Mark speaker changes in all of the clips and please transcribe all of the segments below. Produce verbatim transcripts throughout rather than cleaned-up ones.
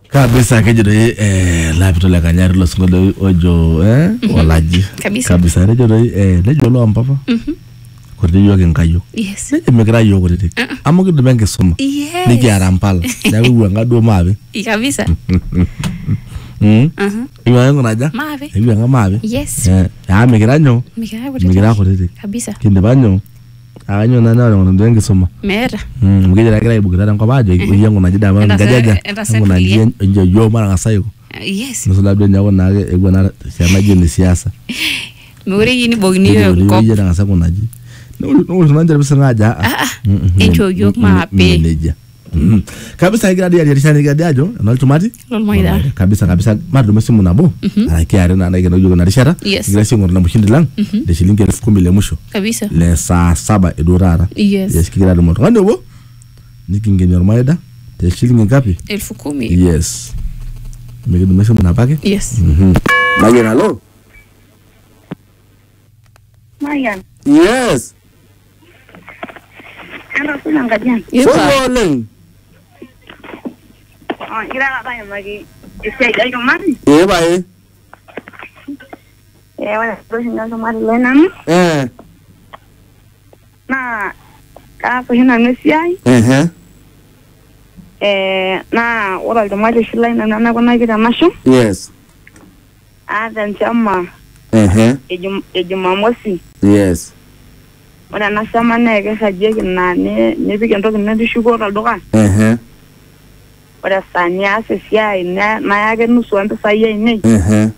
Speaker 1: Kabisa kejo eh lapito la kanyari lo singolo ojo eh walaji.
Speaker 2: Kabisa.
Speaker 1: Kabisa rejo eh lejo lo ampapa.
Speaker 2: Mhm.
Speaker 1: Kodi yo genkayo.
Speaker 2: Yes.
Speaker 1: Lejo megira yo kodi. Amo kidu bengi soma.
Speaker 2: Yes.
Speaker 1: Niki arampala. Dawe wanga do mabe.
Speaker 2: Kabisa.
Speaker 1: Mhm.
Speaker 2: Mhm.
Speaker 1: Iwa ngo naja?
Speaker 2: Mabe.
Speaker 1: Iwa nga mabe.
Speaker 2: Yes.
Speaker 1: Eh, ya megira nyo.
Speaker 2: Migira kodi.
Speaker 1: Megira kodi.
Speaker 2: Kabisa.
Speaker 1: Kinde banyo. Aganyo na na ngo bengi soma.
Speaker 2: Mera.
Speaker 1: Mm, mgeje kira ibugara ngo bajo yengo najida ma ngajaja. Ngo naje nje yo mara ngasayo.
Speaker 2: Yes.
Speaker 1: Nusula do nyago na ego na chama jeni siasa.
Speaker 2: Mwere yini bogni yo
Speaker 1: ko. Yeye ngasa ko naji. No no nanje bisa ngaja.
Speaker 2: Ah ah. Echo yo mape.
Speaker 1: Meneja. Kabisa igira dia dia shani gadia jo na tomati.
Speaker 2: Lol moida.
Speaker 1: Kabisa kabisa madu mesimu nabo. Ala kiare na na igeno jogo na rishara. Igira singo na mshindi lang. De shilingi elfu kumi le mwisho.
Speaker 2: Kabisa.
Speaker 1: Le saa saba edurara.
Speaker 2: Yes.
Speaker 1: Yes kigira do moto. Ngane wo? Nikinge normaida. De shilingi ngapi?
Speaker 2: Elfu kumi.
Speaker 1: Yes. Megido mesimu na pake?
Speaker 2: Yes.
Speaker 1: Mhm. Mayen hello.
Speaker 3: Mayan.
Speaker 1: Yes.
Speaker 3: Ano sila ngajan?
Speaker 1: So rolling.
Speaker 3: Oh, ira la tayo magi. Isay ay kumari.
Speaker 1: Eh ba eh.
Speaker 3: Eh wala to singa kumari lenam.
Speaker 1: Eh.
Speaker 3: Na ka ko hina nesiay.
Speaker 1: Eh.
Speaker 3: Eh na wala to mari shilay na na ko na kita masho.
Speaker 1: Yes.
Speaker 3: Ah dan chama.
Speaker 1: Eh.
Speaker 3: Ejum ejumamosi.
Speaker 1: Yes.
Speaker 3: Wala na sama na ke saje na ne ne bi kento na di shugo ral doka.
Speaker 1: Eh.
Speaker 3: Wala sanya se sia ina na ya ke nusu anta saye ne.
Speaker 1: Eh.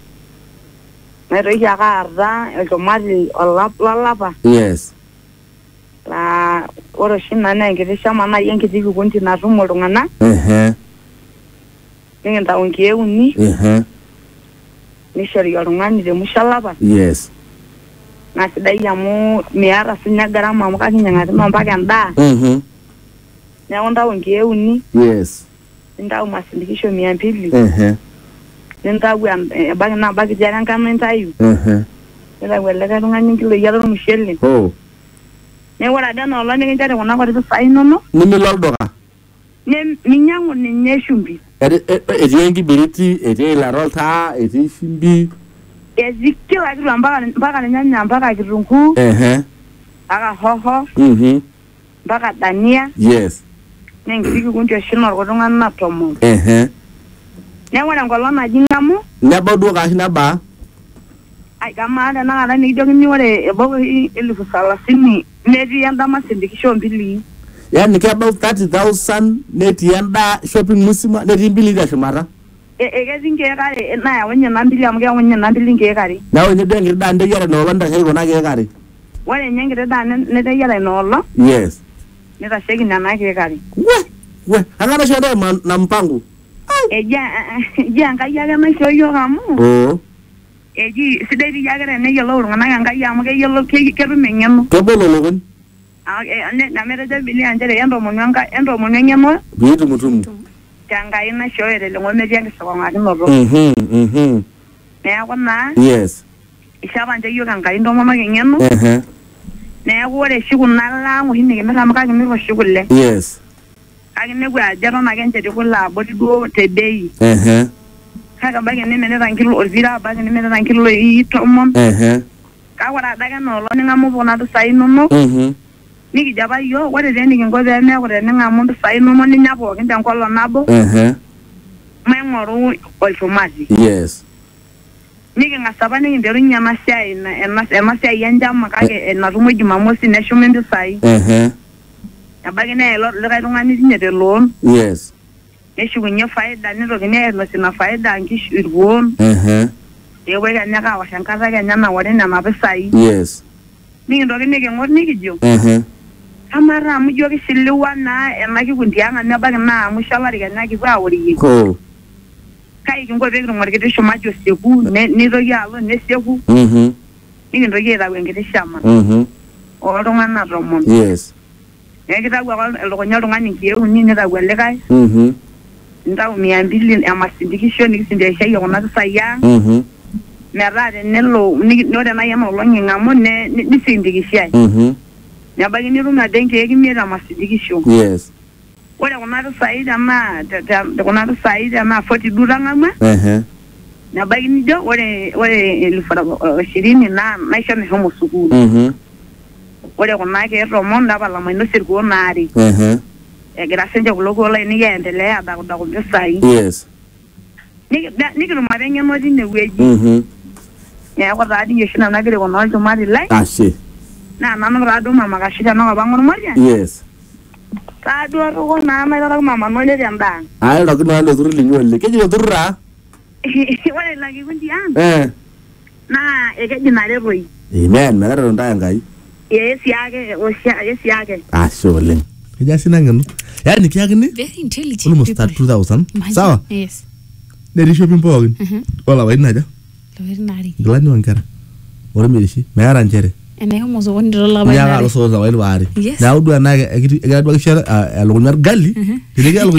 Speaker 3: Na ro ya garra el tomari olla la lapa.
Speaker 1: Yes.
Speaker 3: La oro shina na ke shama na yenke di kunti na rumo ngana.
Speaker 1: Eh.
Speaker 3: Ngen ta unkie uni.
Speaker 1: Eh.
Speaker 3: Ni shari ngani de mushalaba.
Speaker 1: Yes.
Speaker 3: Na sidai ya mu miara sinya garama mu ka kinyanga ma mpaka nda.
Speaker 1: Mhm.
Speaker 3: Na onda unkie uni.
Speaker 1: Yes.
Speaker 3: Nda umasindikisho mia mbili.
Speaker 1: Eh.
Speaker 3: Nda bwa bagi na bagi jana kama ntayu.
Speaker 1: Eh.
Speaker 3: Nda wele ka ngani kilo yalo mushelle.
Speaker 1: Oh.
Speaker 3: Ne wala dana ola ne ngare kona ko to sai nono.
Speaker 1: Nimi loldoka.
Speaker 3: Ne minyango ne nyeshumbi.
Speaker 1: Ede ede yengi biriti ede la rolta ede shimbi.
Speaker 3: Ezikila kilo mpaka mpaka nyanya mpaka kirungu.
Speaker 1: Eh.
Speaker 3: Aka hoho.
Speaker 1: Mhm.
Speaker 3: Mpaka dania.
Speaker 1: Yes.
Speaker 3: Ne ngiki kunti shino ko ngana na tomo.
Speaker 1: Eh.
Speaker 3: Ne wala ngolo na jingamu.
Speaker 1: Ne bodu ka hina ba.
Speaker 3: Ai kama ada na ala ni jogi ni wale ebo elfu salasini ne di anda masindikisho mbili.
Speaker 1: Yani ke about thirty thousand net yanda shopping musima net mbili da shumara.
Speaker 3: E e gazi nke kare na ya wanya na mbili amge wanya na mbili nke kare.
Speaker 1: Na wanya dengi da nda yara no wanda sai gona ke kare.
Speaker 3: Wale nyenge da ne da yara no lo.
Speaker 1: Yes.
Speaker 3: Ne da shegi na na ke kare.
Speaker 1: We we angana shoda na mpango.
Speaker 3: E ja ja nga ya ga na shoyo gamu.
Speaker 1: Oh.
Speaker 3: E ji sidai ya ga ne yelo ngana nga ya amge yelo ke ke menyamo.
Speaker 1: Ke bolo logon.
Speaker 3: Ah ne na mere da bili anjere endo monanga endo monengemo.
Speaker 1: Bitu mutum.
Speaker 3: Janga ina shoyo le ngome byange so ngani no ro.
Speaker 1: Mhm mhm.
Speaker 3: Ne akona.
Speaker 1: Yes.
Speaker 3: Ishaba nje yo kanga indo mama ngengemo.
Speaker 1: Eh.
Speaker 3: Ne wore shigunala ngo hinne mera maka ngemi ro shigulle.
Speaker 1: Yes.
Speaker 3: Agine gwa jaro na genje de kula bodi do tedei.
Speaker 1: Eh.
Speaker 3: Kaga bage ne mena rankilo orvira bage ne mena rankilo yi tomon.
Speaker 1: Eh.
Speaker 3: Ka wara daga no lo ngamu bona do sai no no.
Speaker 1: Mhm.
Speaker 3: Niki jaba yo wore de niki ngobe me wore ne ngamu do sai no mo ni nyabo kinda nkolo nabo.
Speaker 1: Eh.
Speaker 3: Me ngoro olfomazi.
Speaker 1: Yes.
Speaker 3: Niki ngasaba niki ndero nyama sai na ema ema sai yanja makage na rumo jumamosi na shumendo sai.
Speaker 1: Eh.
Speaker 3: Abage ne lo lo ga ngani nyede lon.
Speaker 1: Yes.
Speaker 3: Eshu gunye faida ni rogine no sina faida ngish irwon.
Speaker 1: Eh.
Speaker 3: Ewe ga nyaka wa shankaza ga nyama wale na mabesai.
Speaker 1: Yes.
Speaker 3: Ningi rogine ge ngor nigi jo.
Speaker 1: Eh.
Speaker 3: Amara mu jo ge silwa na emaki kundianga na bage na mu shalari ga nyaki kwa wori.
Speaker 1: Ko.
Speaker 3: Kai ngo be ngor ge tisho majo seku ne ni rogi alo ne seku.
Speaker 1: Mhm.
Speaker 3: Ningi rogi da wenge tishama.
Speaker 1: Mhm.
Speaker 3: Oro ngana romon.
Speaker 1: Yes.
Speaker 3: Ngi da gwa lo nyalo ngani ki e ni ne da gwele kai.
Speaker 1: Mhm.
Speaker 3: Ndau mia mbili amasindikisho nikisindisha yo na saya.
Speaker 1: Mhm.
Speaker 3: Merade nello ni no da na yama lo ngamo ne nisindikisha.
Speaker 1: Mhm.
Speaker 3: Nyabagi ni ruma denke egi mira masindikisho.
Speaker 1: Yes.
Speaker 3: ore kuna pisai ama kuna pisai ama forty dura ng'amua
Speaker 1: ehe
Speaker 3: nabaiki nijo ore ore elfu ishirini na naisho meshomo sukuul
Speaker 1: mhm
Speaker 3: ore kuna keek tomon napala mainosie irkuo naare
Speaker 1: ehe
Speaker 3: egira sinche kulo kuo laini keendelea adakudaku mpisai
Speaker 1: yes
Speaker 3: nikitum apa eng'eno tine wueji
Speaker 1: mhm
Speaker 3: neeku taadii oshi nanu agira aikunaa olchumati lai
Speaker 1: ashe
Speaker 3: naa nanu taaduo mama Kashita tenakop ang' ormorian
Speaker 1: yes
Speaker 3: taaduo tuko naa maitotaki mama nolet endaa
Speaker 1: ayo ndo kino ando turuli nyole keji turra
Speaker 3: ore ila kikundi ang'
Speaker 1: eh
Speaker 3: naa ekeji naretoi
Speaker 1: amen meeta ndaa ngai
Speaker 3: esiake oshiake esiake
Speaker 1: ashe oleng keja sina ngeno yani kiakini
Speaker 2: very intelligent
Speaker 1: almost two thousand sawa
Speaker 2: yes
Speaker 1: nerisho pimpokin wala wainaja
Speaker 2: very nari
Speaker 1: glani wankara ore mirishi meara nchere
Speaker 2: ene homo so woni dola ba
Speaker 1: ya ga lo so za wail wari
Speaker 2: Yes.
Speaker 1: na udwa na egira dwa kishara alugunyar gali